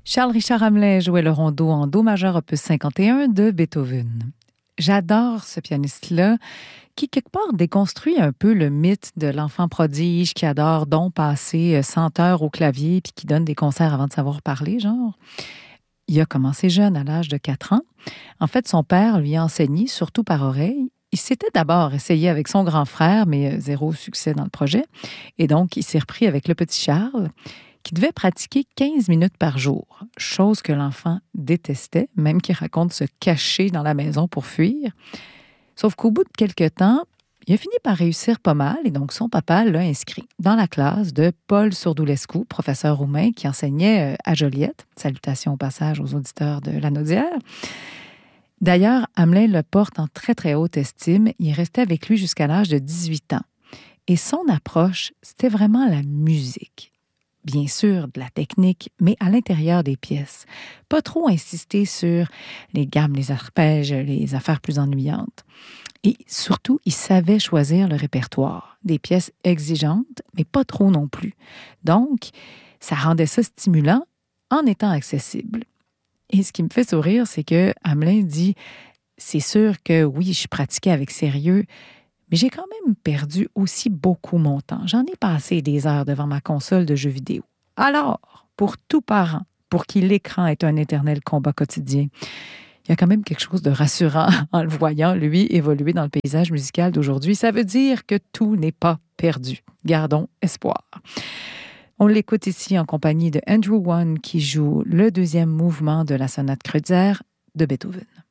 Charles-Richard Hamelin jouait le rondo en Do majeur opus 51 de Beethoven. J'adore ce pianiste-là qui, quelque part, déconstruit un peu le mythe de l'enfant prodige qui adore donc passer 100 heures au clavier puis qui donne des concerts avant de savoir parler, genre. Il a commencé jeune, à l'âge de 4 ans. En fait, son père lui a enseigné, surtout par oreille. Il s'était d'abord essayé avec son grand frère, mais zéro succès dans le projet. Et donc, il s'est repris avec le petit Charles, qui devait pratiquer 15 minutes par jour, chose que l'enfant détestait, même qu'il raconte se cacher dans la maison pour fuir. Sauf qu'au bout de quelques temps, il a fini par réussir pas mal et donc son papa l'a inscrit dans la classe de Paul Surdulescu, professeur roumain qui enseignait à Joliette. Salutations au passage aux auditeurs de Lanaudière. D'ailleurs, Hamelin le porte en très très haute estime. Il est resté avec lui jusqu'à l'âge de 18 ans. Et son approche, c'était vraiment la musique. Bien sûr, de la technique, mais à l'intérieur des pièces. Pas trop insister sur les gammes, les arpèges, les affaires plus ennuyantes. Et surtout, il savait choisir le répertoire. Des pièces exigeantes, mais pas trop non plus. Donc, ça rendait ça stimulant en étant accessible. Et ce qui me fait sourire, c'est que Hamelin dit « C'est sûr que oui, je pratiquais avec sérieux, mais j'ai quand même perdu aussi beaucoup mon temps. J'en ai passé des heures devant ma console de jeux vidéo. Alors, pour tout parent, pour qui l'écran est un éternel combat quotidien, il y a quand même quelque chose de rassurant en le voyant, lui, évoluer dans le paysage musical d'aujourd'hui. Ça veut dire que tout n'est pas perdu. Gardons espoir. On l'écoute ici en compagnie de Andrew One qui joue le deuxième mouvement de la sonate Kreutzer de Beethoven.